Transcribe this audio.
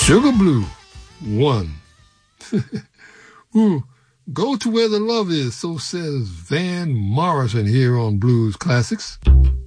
Sugar Blue, 1. Ooh, go to where the love is, so says Van Morrison here on Blues Classics.